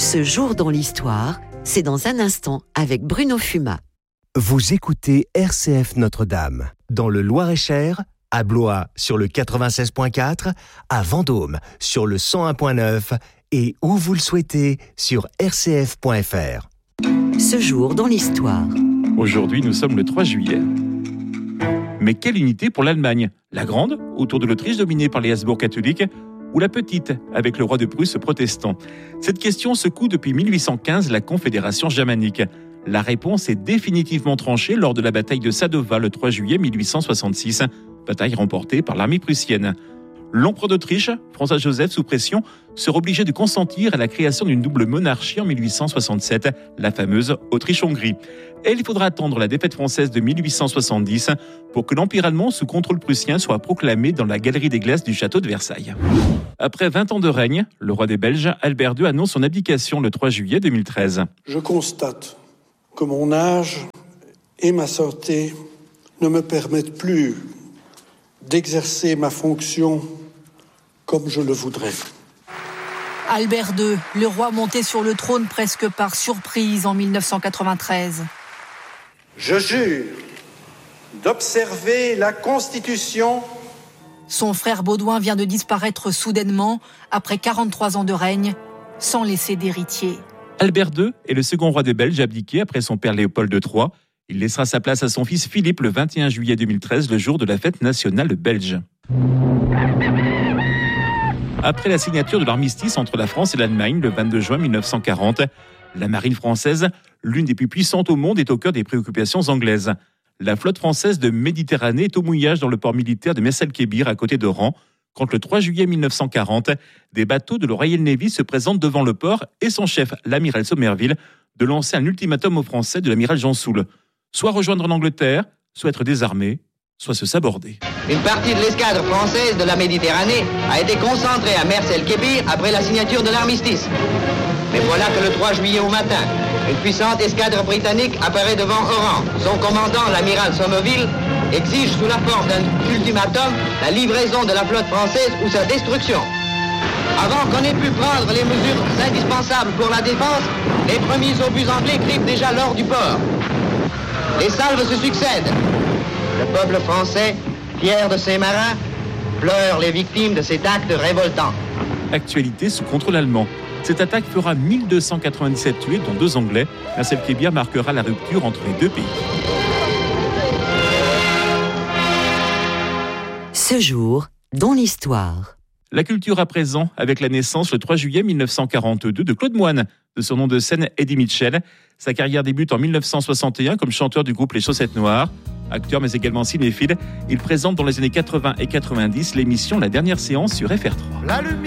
Ce jour dans l'histoire, c'est dans un instant avec Bruno Fumat. Vous écoutez RCF Notre-Dame, dans le Loir-et-Cher, à Blois sur le 96.4, à Vendôme sur le 101.9 et où vous le souhaitez sur rcf.fr. Ce jour dans l'histoire. Aujourd'hui, nous sommes le 3 juillet. Mais quelle unité pour l'Allemagne ? La grande, autour de l'Autriche dominée par les Habsbourg catholiques, ou la petite, avec le roi de Prusse protestant ? Cette question secoue depuis 1815 la Confédération germanique. La réponse est définitivement tranchée lors de la bataille de Sadowa le 3 juillet 1866, bataille remportée par l'armée prussienne. L'empereur d'Autriche, François-Joseph, sous pression, sera obligé de consentir à la création d'une double monarchie en 1867, la fameuse Autriche-Hongrie. Et il faudra attendre la défaite française de 1870 pour que l'Empire allemand sous contrôle prussien soit proclamé dans la galerie des glaces du château de Versailles. Après 20 ans de règne, le roi des Belges, Albert II, annonce son abdication le 3 juillet 2013. Je constate que mon âge et ma santé ne me permettent plus d'exercer ma fonction comme je le voudrais. Albert II, le roi monté sur le trône presque par surprise en 1993. Je jure d'observer la Constitution. Son frère Baudouin vient de disparaître soudainement après 43 ans de règne, sans laisser d'héritier. Albert II est le second roi des Belges abdiqué après son père Léopold III. Il laissera sa place à son fils Philippe le 21 juillet 2013, le jour de la fête nationale belge. Après la signature de l'armistice entre la France et l'Allemagne le 22 juin 1940, la marine française, l'une des plus puissantes au monde, est au cœur des préoccupations anglaises. La flotte française de Méditerranée est au mouillage dans le port militaire de Mers-el-Kébir à côté d'Oran, quand le 3 juillet 1940, des bateaux de la Royal Navy se présentent devant le port et son chef, l'amiral Sommerville, de lancer un ultimatum aux Français de l'amiral Jean Soult. Soit rejoindre l'Angleterre, soit être désarmé, soit se saborder. Une partie de l'escadre française de la Méditerranée a été concentrée à Mers-el-Kébir après la signature de l'armistice. Mais voilà que le 3 juillet au matin, une puissante escadre britannique apparaît devant Oran. Son commandant, l'amiral Sommerville, exige sous la forme d'un ultimatum la livraison de la flotte française ou sa destruction. Avant qu'on ait pu prendre les mesures indispensables pour la défense, les premiers obus anglais grippent déjà l'or du port. Les salves se succèdent. Le peuple français, fier de ses marins, pleure les victimes de cet acte révoltant. Actualité sous contrôle allemand. Cette attaque fera 1297 tués, dont 2 Anglais. Mers-el-Kébir marquera la rupture entre les deux pays. Ce jour dans l'histoire. La culture à présent, avec la naissance le 3 juillet 1942 de Claude Moine, de son nom de scène Eddie Mitchell. Sa carrière débute en 1961 comme chanteur du groupe Les Chaussettes Noires. Acteur mais également cinéphile, il présente dans les années 80 et 90 l'émission La Dernière Séance sur FR3.